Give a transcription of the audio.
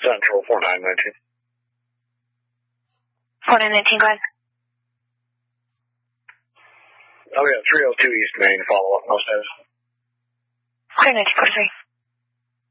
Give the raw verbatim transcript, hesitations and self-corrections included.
Central, four nine nineteen. four nine nineteen, go ahead. Oh, yeah, three oh two East Main, follow-up, most days. Okay, nineteen forty-three.